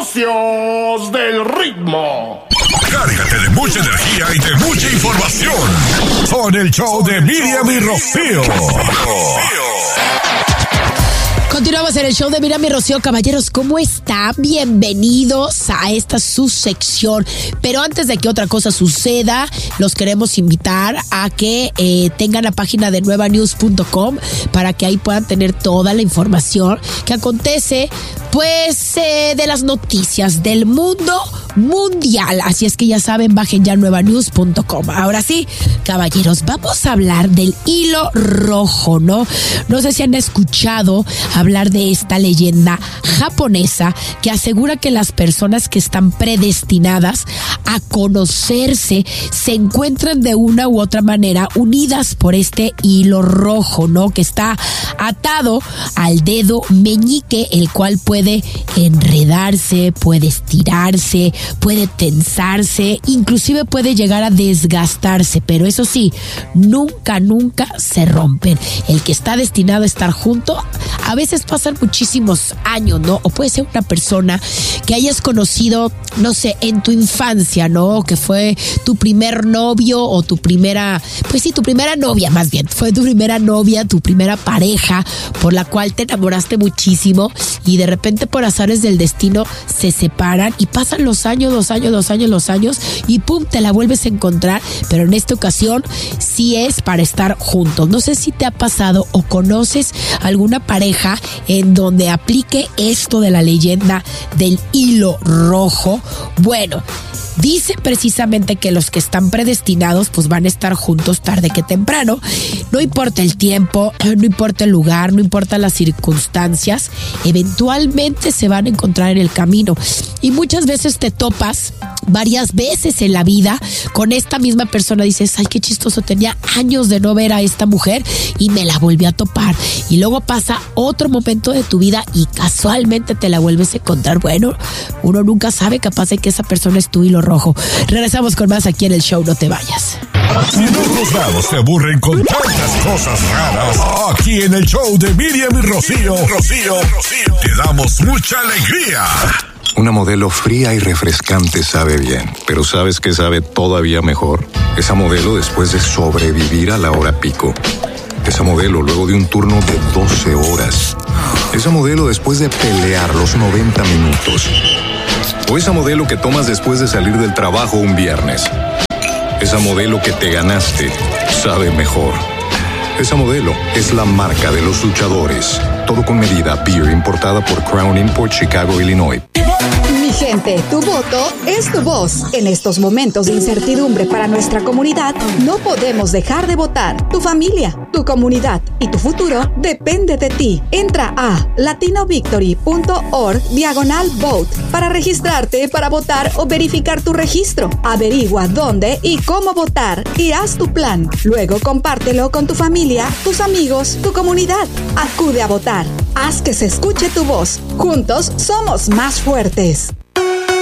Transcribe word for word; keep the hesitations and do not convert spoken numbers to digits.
Dioses del ritmo. Cárgate de mucha energía y de mucha información con el show de Miriam y Rocío. Continuamos en el show de Miriam y Rocío. Caballeros, ¿cómo está? Bienvenidos a esta su sección. Pero antes de que otra cosa suceda, los queremos invitar a que eh, tengan la página de nueva news punto com para que ahí puedan tener toda la información que acontece, pues, eh, de las noticias del mundo mundial. Así es que ya saben, bajen ya nueva news punto com. Ahora sí, caballeros, vamos a hablar del hilo rojo, ¿no? No sé si han escuchado hablar de esta leyenda japonesa que asegura que las personas que están predestinadas a conocerse se encuentran de una u otra manera unidas por este hilo rojo, ¿no? Que está atado al dedo meñique, el cual puede enredarse, puede estirarse, puede tensarse, inclusive puede llegar a desgastarse, pero eso sí, nunca, nunca se rompen. El que está destinado a estar junto, a veces pasan muchísimos años, ¿no? O puede ser una persona que hayas conocido, no sé, en tu infancia, ¿no? Que fue tu primer novio o tu primera, pues sí, tu primera novia más bien, fue tu primera novia, tu primera pareja por la cual te enamoraste muchísimo y de repente por azares del destino se separan y pasan los años, los años, los años, los años y pum, te la vuelves a encontrar, pero en esta ocasión sí es para estar juntos. No sé si te ha pasado o conoces alguna pareja en donde aplique esto de la leyenda del hilo rojo. Bueno, dice precisamente que los que están predestinados pues van a estar juntos tarde que temprano. No importa el tiempo, no importa el lugar, no importa las circunstancias, eventualmente se van a encontrar en el camino. Y muchas veces te topas varias veces en la vida con esta misma persona. Dices, ay, qué chistoso, tenía años de no ver a esta mujer y me la volví a topar. Y luego pasa otro momento de tu vida y casualmente te la vuelves a encontrar. Bueno, uno nunca sabe, capaz de que esa persona es tu hilo rojo. Regresamos con más aquí en el show, no te vayas. Si en otros lados se aburren con tantas cosas raras, aquí en el show de Miriam y Rocío, Rocío, Rocío, te damos mucha alegría. Una modelo fría y refrescante sabe bien, pero ¿sabes qué sabe todavía mejor? Esa modelo después de sobrevivir a la hora pico. Esa modelo luego de un turno de doce horas. Esa modelo después de pelear los noventa minutos. O esa modelo que tomas después de salir del trabajo un viernes. Esa modelo que te ganaste sabe mejor. Esa modelo es la marca de los luchadores. Todo con medida. Beer importada por Crown Import, Chicago, Illinois. Mi gente, tu voto es tu voz. En estos momentos de incertidumbre para nuestra comunidad, no podemos dejar de votar. Tu familia, tu comunidad y tu futuro depende de ti. Entra a latinovictory punto org diagonal vote para registrarte para votar o verificar tu registro. Averigua dónde y cómo votar y haz tu plan. Luego compártelo con tu familia, tus amigos, tu comunidad. Acude a votar. Haz que se escuche tu voz. Juntos somos más fuertes.